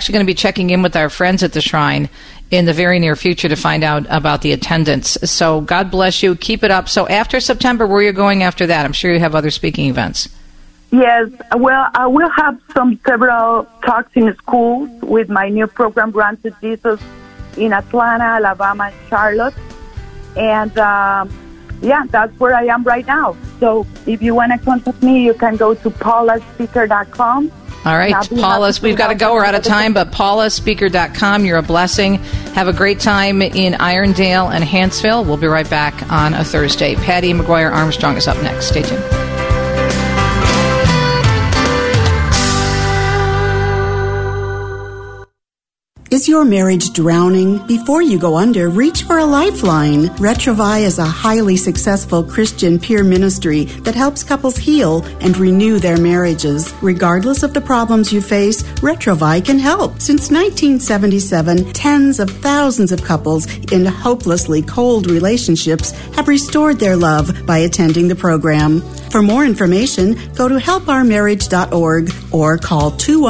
actually going to be checking in with our friends at the Shrine in the very near future to find out about the attendance. So God bless you. Keep it up. So after September, where are you going after that? I'm sure you have other speaking events. Yes, well, I will have several talks in schools with my new program, Run to Jesus, in Atlanta, Alabama, and Charlotte. And, that's where I am right now. So if you want to contact me, you can go to paulaspeaker.com. All right, Paula, we've got to go. We're out of time, but paulaspeaker.com. You're a blessing. Have a great time in Irondale and Hanceville. We'll be right back on a Thursday. Patty McGuire Armstrong is up next. Stay tuned. Is your marriage drowning? Before you go under, reach for a lifeline. Retrovi is a highly successful Christian peer ministry that helps couples heal and renew their marriages. Regardless of the problems you face, Retrovi can help. Since 1977, tens of thousands of couples in hopelessly cold relationships have restored their love by attending the program. For more information, go to helpourmarriage.org or call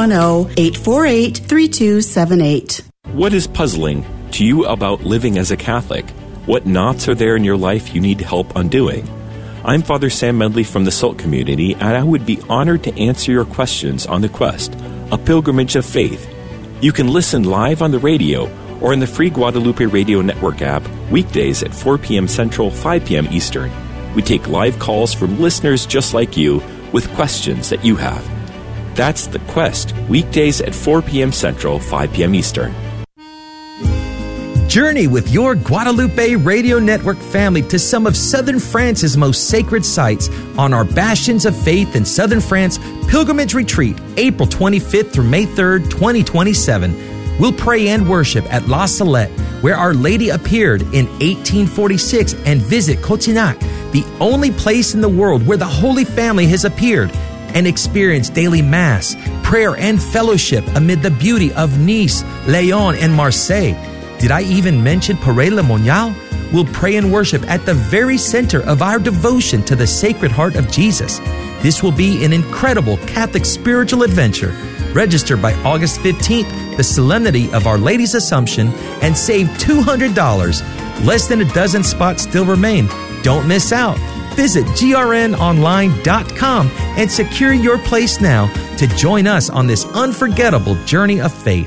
210-848-3278. What is puzzling to you about living as a Catholic? What knots are there in your life you need help undoing? I'm Father Sam Medley from the SALT community, and I would be honored to answer your questions on The Quest, a pilgrimage of faith. You can listen live on the radio or in the free Guadalupe Radio Network app weekdays at 4 p.m. Central, 5 p.m. Eastern. We take live calls from listeners just like you with questions that you have. That's The Quest, weekdays at 4 p.m. Central, 5 p.m. Eastern. Journey with your Guadalupe Radio Network family to some of Southern France's most sacred sites on our Bastions of Faith in Southern France Pilgrimage Retreat, April 25th through May 3rd, 2027. We'll pray and worship at La Salette, where Our Lady appeared in 1846, and visit Cotignac, the only place in the world where the Holy Family has appeared, and experience daily Mass, prayer, and fellowship amid the beauty of Nice, Lyon, and Marseille. Did I even mention Paray-le-Monial? We'll pray and worship at the very center of our devotion to the Sacred Heart of Jesus. This will be an incredible Catholic spiritual adventure. Register by August 15th, the Solemnity of Our Lady's Assumption, and save $200. Less than a dozen spots still remain. Don't miss out. Visit grnonline.com and secure your place now to join us on this unforgettable journey of faith.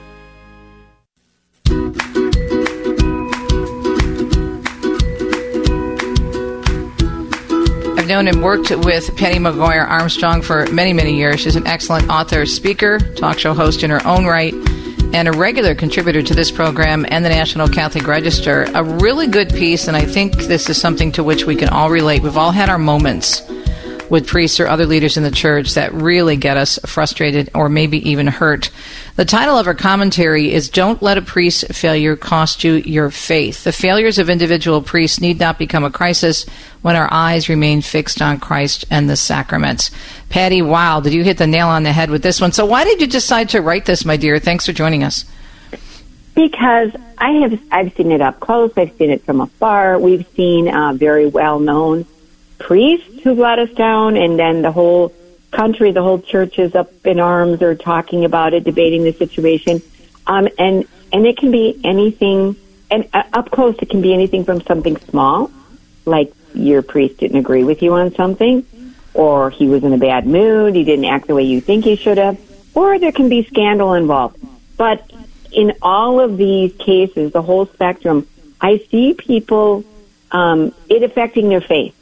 I've known and worked with Patty McGuire Armstrong for many, many years. She's an excellent author, speaker, talk show host in her own right, and a regular contributor to this program and the National Catholic Register. A really good piece, and I think this is something to which we can all relate. We've all had our moments with priests or other leaders in the church that really get us frustrated or maybe even hurt. The title of her commentary is Don't Let a Priest's Failure Cost You Your Faith. The failures of individual priests need not become a crisis when our eyes remain fixed on Christ and the sacraments. Patty, wow, did you hit the nail on the head with this one? So why did you decide to write this, my dear? Thanks for joining us. Because I've seen it up close. I've seen it from afar. We've seen very well-known priests who've let us down, and then the whole country, the whole church is up in arms or talking about it, debating the situation. And it can be anything, and up close it can be anything from something small, like your priest didn't agree with you on something, or he was in a bad mood, he didn't act the way you think he should have, or there can be scandal involved. But in all of these cases, the whole spectrum, I see people, it affecting their faith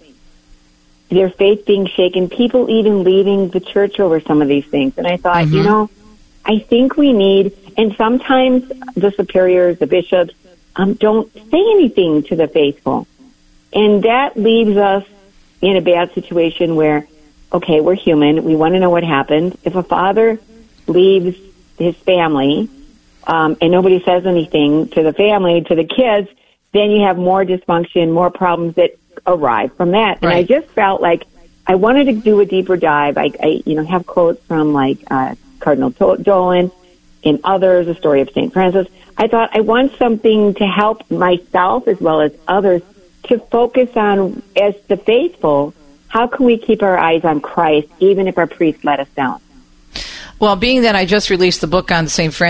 being shaken, people even leaving the church over some of these things. And I thought, I think we need, and sometimes the superiors, the bishops, don't say anything to the faithful. And that leaves us in a bad situation where, okay, we're human. We want to know what happened. If a father leaves his family, and nobody says anything to the family, to the kids, then you have more dysfunction, more problems that arise from that. And I just felt like I wanted to do a deeper dive. I have quotes from Cardinal Dolan and others, the story of St. Francis. I thought I want something to help myself as well as others to focus on, as the faithful, how can we keep our eyes on Christ even if our priests let us down? Well, being that I just released the book on St. Francis